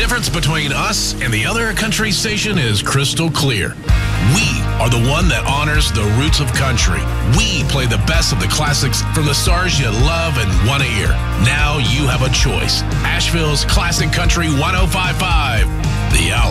difference between us and the other country station is crystal clear. We are the one that honors the roots of country. We play the best of the classics from the stars you love and want to hear. Now you have a choice. Asheville's Classic Country 105.5, The Outlet.